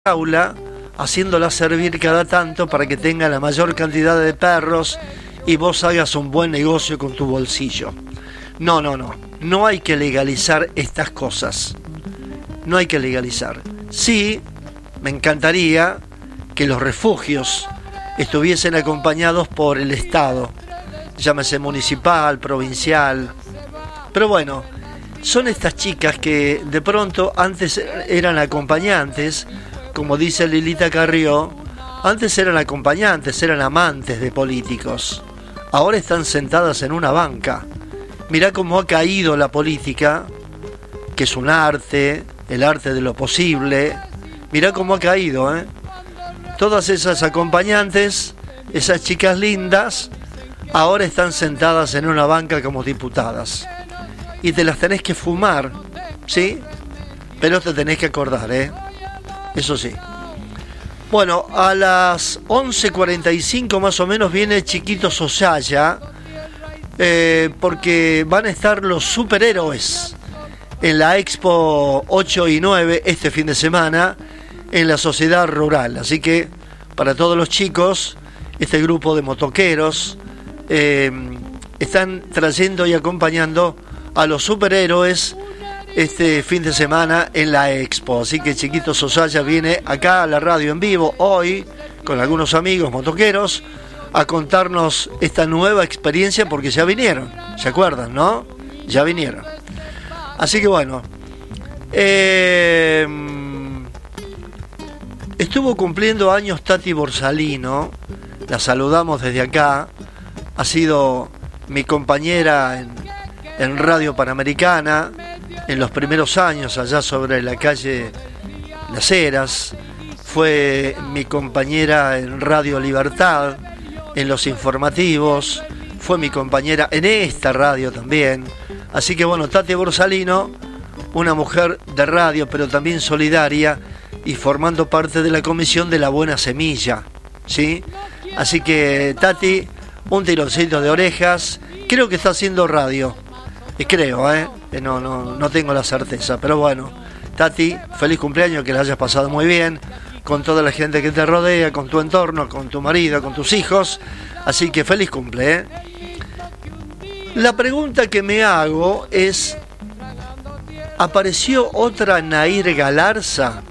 jaula, haciéndola servir cada tanto para que tenga la mayor cantidad de perros y vos hagas un buen negocio con tu bolsillo. No hay que legalizar estas cosas. No hay que legalizar. Sí, me encantaría que los refugios estuviesen acompañados por el Estado, llámese municipal, provincial. Pero bueno, son estas chicas que de pronto antes eran acompañantes, como dice Lilita Carrió, antes eran acompañantes, eran amantes de políticos. Ahora están sentadas en una banca. Mirá cómo ha caído la política, que es un arte, el arte de lo posible. Mirá cómo ha caído, ¿eh? Todas esas acompañantes, esas chicas lindas, ahora están sentadas en una banca como diputadas. Y te las tenés que fumar, ¿sí? Pero te tenés que acordar, ¿eh? Eso sí. Bueno, a las 11:45 más o menos viene Chiquito Sosaya, porque van a estar los superhéroes en la Expo 8 y 9 este fin de semana en la Sociedad Rural. Así que para todos los chicos, este grupo de motoqueros están trayendo y acompañando a los superhéroes este fin de semana en la Expo. Así que Chiquito Sosaya viene acá a la radio en vivo hoy con algunos amigos motoqueros a contarnos esta nueva experiencia, porque ya vinieron, ¿se acuerdan, no? Ya vinieron. Así que bueno, estuvo cumpliendo años Tati Borsalino, la saludamos desde acá, ha sido mi compañera en Radio Panamericana en los primeros años, allá sobre la calle Las Heras, fue mi compañera en Radio Libertad, en los informativos, fue mi compañera en esta radio también. Así que bueno, Tati Borsalino, una mujer de radio, pero también solidaria y formando parte de la comisión de La Buena Semilla, ¿sí? Así que Tati, un tironcito de orejas, creo que está haciendo radio, creo, no tengo la certeza, pero bueno, Tati, feliz cumpleaños, que la hayas pasado muy bien, con toda la gente que te rodea, con tu entorno, con tu marido, con tus hijos, así que feliz cumple, ¿eh? La pregunta que me hago es, ¿apareció otra Nair Galarza?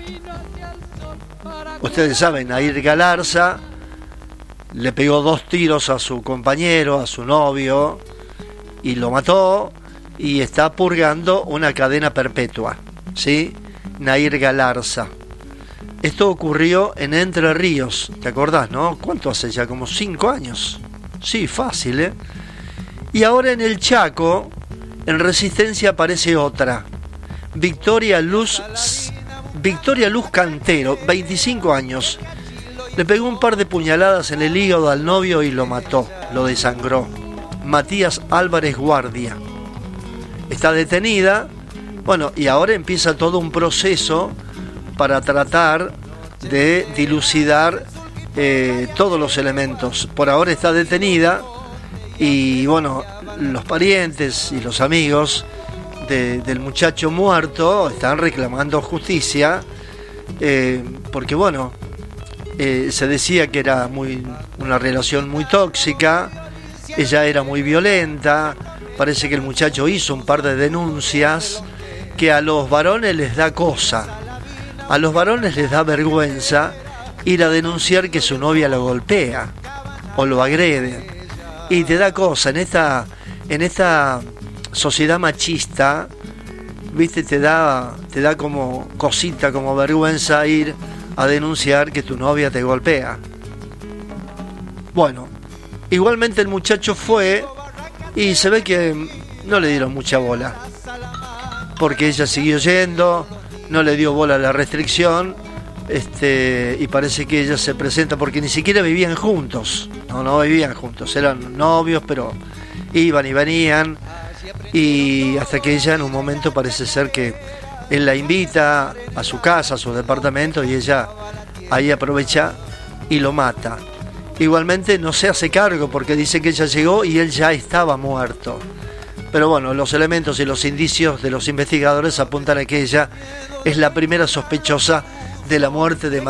Ustedes saben, Nair Galarza le pegó 2 tiros a su compañero, a su novio, y lo mató, y está purgando una cadena perpetua, ¿sí? Nair Galarza. Esto ocurrió en Entre Ríos, ¿te acordás, no? ¿Cuánto hace ya? Como 5 años. Sí, fácil, ¿eh? Y ahora en el Chaco, en Resistencia, aparece otra. Victoria Luz Cantero, 25 años. Le pegó un par de puñaladas en el hígado al novio y lo mató, lo desangró. Matías Álvarez Guardia. Está detenida. Bueno, y ahora empieza todo un proceso para tratar de dilucidar todos los elementos. Por ahora está detenida y bueno, los parientes y los amigos del muchacho muerto están reclamando justicia, porque bueno, se decía que era una relación muy tóxica, ella era muy violenta, parece que el muchacho hizo un par de denuncias que a los varones les da cosa. A los varones les da vergüenza ir a denunciar que su novia lo golpea o lo agrede. Y te da cosa, en esta sociedad machista, ¿viste? Te da como cosita, como vergüenza ir a denunciar que tu novia te golpea. Bueno, igualmente el muchacho fue y se ve que no le dieron mucha bola, porque ella siguió yendo, no le dio bola a la restricción, y parece que ella se presenta, porque ni siquiera vivían juntos, no vivían juntos, eran novios, pero iban y venían, y hasta que ella en un momento parece ser que él la invita a su casa, a su departamento, y ella ahí aprovecha y lo mata. Igualmente no se hace cargo, porque dice que ella llegó y él ya estaba muerto. Pero bueno, los elementos y los indicios de los investigadores apuntan a que ella es la primera sospechosa de la muerte de